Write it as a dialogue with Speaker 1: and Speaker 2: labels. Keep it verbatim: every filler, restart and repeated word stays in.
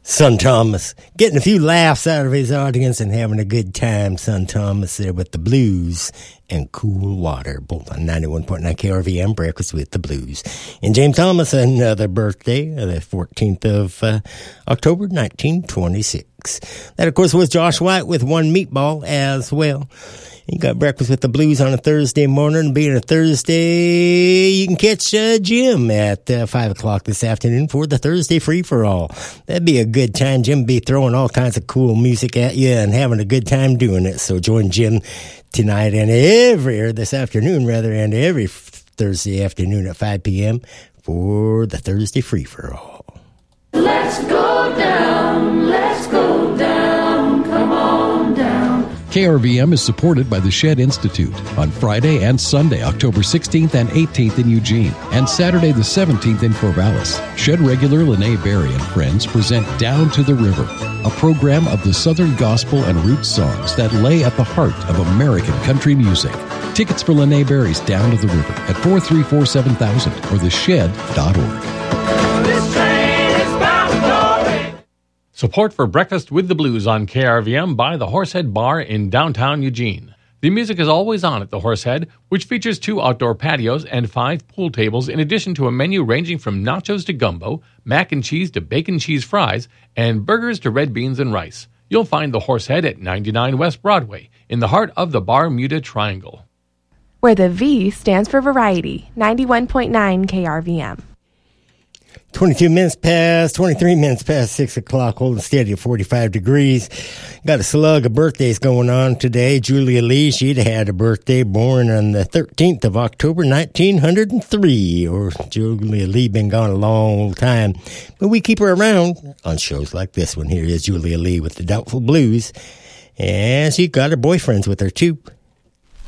Speaker 1: Son Thomas, getting a few laughs out of his audience and having a good time. Son Thomas there with the blues and Cool Water, both on ninety-one point nine K R V M, Breakfast with the Blues. And James Thomas, another birthday, the fourteenth of uh, October, nineteen twenty-six. That, of course, was Josh White with One Meatball as well. You got Breakfast with the Blues on a Thursday morning. Being a Thursday, you can catch uh, Jim at uh, five o'clock this afternoon for the Thursday Free-for-All. That'd be a good time. Jim will be throwing all kinds of cool music at you and having a good time doing it. So join Jim tonight and every, or this afternoon rather, and every Thursday afternoon at five p.m. for the Thursday Free-for-All.
Speaker 2: Let's go down, let's go down, come on down.
Speaker 3: K R V M is supported by the Shed Institute on Friday and Sunday, October sixteenth and eighteenth in Eugene, and Saturday the seventeenth in Corvallis. Shed regular Lene Berry and friends present Down to the River, a program of the Southern gospel and roots songs that lay at the heart of American country music. Tickets for Lene Berry's Down to the River at four three four seven thousand or the shed dot org.
Speaker 4: Support for Breakfast with the Blues on K R V M by the Horsehead Bar in downtown Eugene. The music is always on at the Horsehead, which features two outdoor patios and five pool tables, in addition to a menu ranging from nachos to gumbo, mac and cheese to bacon cheese fries, and burgers to red beans and rice. You'll find the Horsehead at ninety-nine West Broadway, in the heart of the Bermuda Triangle.
Speaker 5: Where the V stands for variety, ninety-one point nine K R V M.
Speaker 1: twenty-two minutes past, twenty-three minutes past six o'clock, holding steady at forty-five degrees. Got a slug of birthdays going on today. Julia Lee, she'd had a birthday, born on the thirteenth of October, nineteen oh three. Or Julia Lee been gone a long old time. But we keep her around on shows like this one. Here is Julia Lee with the Doubtful Blues. And she got her boyfriends with her, too.